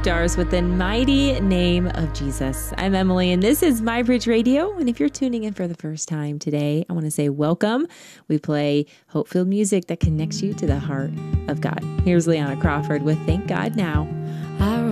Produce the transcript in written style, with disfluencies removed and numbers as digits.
equipped ours with the mighty name of Jesus. I'm Emily, and this is My Bridge Radio. And if you're tuning in for the first time today, I want to say welcome. We play hope-filled music that connects you to the heart of God. Here's Leanna Crawford with Thank God Now.